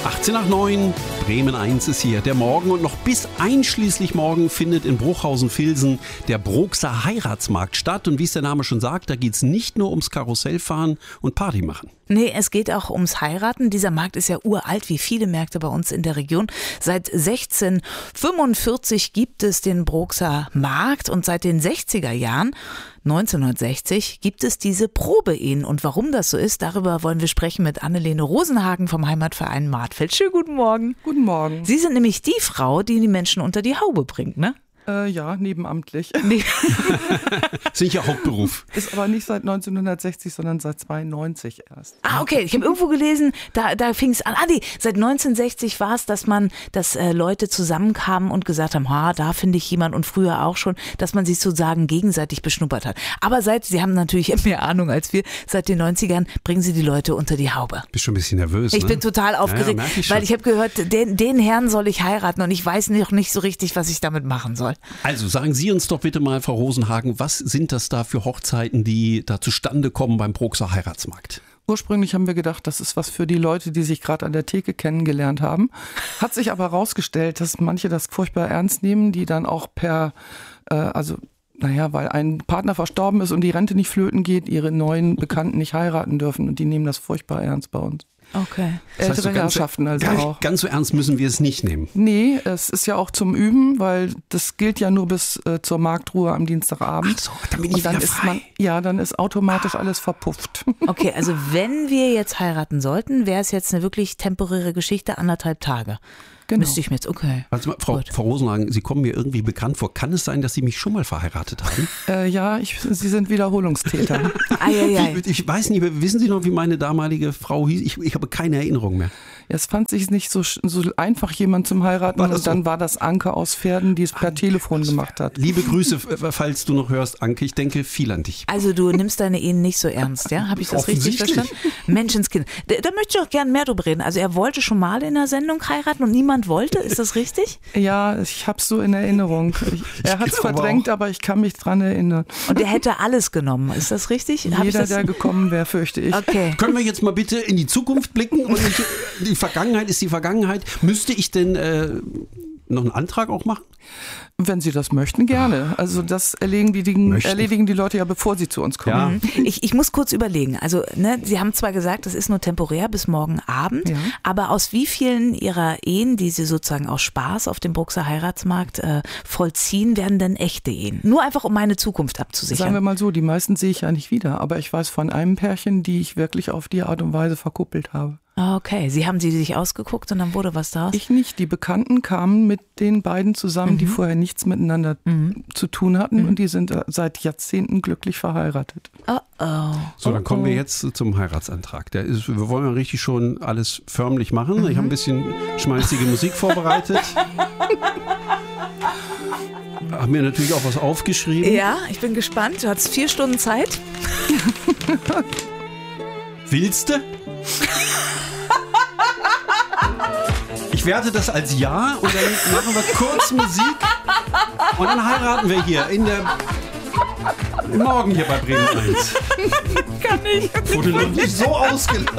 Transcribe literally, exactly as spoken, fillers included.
achtzehn nach neun, Bremen eins ist hier. Der Morgen und noch bis einschließlich morgen findet in Bruchhausen-Vilsen der Broxer Heiratsmarkt statt. Und wie es der Name schon sagt, da geht es nicht nur ums Karussellfahren und Party machen. Nee, es geht auch ums Heiraten. Dieser Markt ist ja uralt, wie viele Märkte bei uns in der Region. Seit sechzehnhundertfünfundvierzig gibt es den Broxer Markt und seit den sechziger Jahren, neunzehnhundertsechzig, gibt es diese Probeehen. Und warum das so ist, darüber wollen wir sprechen mit Annelene Rosenhagen vom Heimatverein Martfeld. Schönen guten Morgen. Guten Morgen. Sie sind nämlich die Frau, die die Menschen unter die Haube bringt, ne? Äh, ja, nebenamtlich. Nee. Sind ja Hauptberuf. Ist aber nicht seit neunzehnhundertsechzig, sondern seit zweiundneunzig erst. Ah, okay. Ich habe irgendwo gelesen, da, da fing es an. Ah, nee, seit neunzehnhundertsechzig war es, dass man, dass äh, Leute zusammenkamen und gesagt haben, ha, da finde ich jemand und früher auch schon, dass man sich sozusagen gegenseitig beschnuppert hat. Aber seit, Sie haben natürlich mehr Ahnung als wir, seit den neunzigern bringen Sie die Leute unter die Haube. Bist schon ein bisschen nervös, Ich ne? bin total aufgeregt, ja, ja, ich weil ich habe gehört, den, den Herrn soll ich heiraten und ich weiß noch nicht so richtig, was ich damit machen soll. Also sagen Sie uns doch bitte mal, Frau Rosenhagen, was sind das da für Hochzeiten, die da zustande kommen beim Broxer Heiratsmarkt? Ursprünglich haben wir gedacht, das ist was für die Leute, die sich gerade an der Theke kennengelernt haben. Hat sich aber herausgestellt, dass manche das furchtbar ernst nehmen, die dann auch per, äh, also naja, weil ein Partner verstorben ist und die Rente nicht flöten geht, ihre neuen Bekannten nicht heiraten dürfen und die nehmen das furchtbar ernst bei uns. Okay. Das heißt, Ältere so ganz, Herrschaften also gar, auch. Ganz so ernst müssen wir es nicht nehmen. Nee, es ist ja auch zum Üben, weil das gilt ja nur bis äh, zur Marktruhe am Dienstagabend. Ach so, dann bin ich und dann wieder ist frei. man, ja, dann ist automatisch alles verpufft. Okay, also wenn wir jetzt heiraten sollten, wäre es jetzt eine wirklich temporäre Geschichte, anderthalb Tage. Genau. Müsste ich mir jetzt, okay. Also, mal, Frau, Frau Rosenhagen, Sie kommen mir irgendwie bekannt vor. Kann es sein, dass Sie mich schon mal verheiratet haben? Äh, ja, ich, Sie sind Wiederholungstäter. Ei, ei, ei. Ich, ich weiß nicht, wissen Sie noch, wie meine damalige Frau hieß? Ich, ich habe keine Erinnerung mehr. Es fand sich nicht so, so einfach, jemand zum Heiraten. War das Und dann so? war das Anke aus Pferden, die es per Telefon gemacht hat. Liebe Grüße, falls du noch hörst, Anke. Ich denke viel an dich. Also du nimmst deine Ehen nicht so ernst, ja? Habe ich das richtig Offensichtlich. verstanden? Menschenskind. Da, da möchte ich auch gern mehr drüber reden. Also er wollte schon mal in der Sendung heiraten und niemand wollte, ist das richtig? Ja, ich hab's so in Erinnerung. Ich, er hat's glaube verdrängt, auch. aber ich kann mich dran erinnern. Und er hätte alles genommen, ist das richtig? Hab ich Jeder, das? der gekommen wäre, fürchte ich. Okay. Können wir jetzt mal bitte in die Zukunft blicken? Und nicht, die Vergangenheit ist die Vergangenheit. Müsste ich denn äh, noch einen Antrag auch machen? Wenn Sie das möchten, gerne. Also das erledigen die, die, erledigen die Leute ja, bevor sie zu uns kommen. Ja. Ich, ich muss kurz überlegen. Also, ne, Sie haben zwar gesagt, das ist nur temporär bis morgen Abend, Ja. aber aus wie vielen Ihrer Ehen, die Sie sozusagen aus Spaß auf dem Broxer Heiratsmarkt äh, vollziehen, werden denn echte Ehen? Nur einfach, um meine Zukunft abzusichern. Sagen wir mal so, die meisten sehe ich ja nicht wieder. Aber ich weiß von einem Pärchen, die ich wirklich auf die Art und Weise verkuppelt habe. Okay, Sie haben sie sich ausgeguckt und dann wurde was daraus? Ich nicht. Die Bekannten kamen mit den beiden zusammen, Mhm. die vorher nichts miteinander Mhm. zu tun hatten. Mhm. Und die sind seit Jahrzehnten glücklich verheiratet. Oh oh. So, dann kommen wir jetzt zum Heiratsantrag. Der ist, wir wollen ja richtig schon alles förmlich machen. Ich habe ein bisschen schmalzige Musik vorbereitet. Habe mir natürlich auch was aufgeschrieben. Ja, ich bin gespannt. Du hattest vier Stunden Zeit. Willst du? Ich werte das als Ja und dann machen wir kurz Musik und dann heiraten wir hier in der morgen hier bei Bremen eins. Kann ich. Wurde noch nicht so ausgelassen.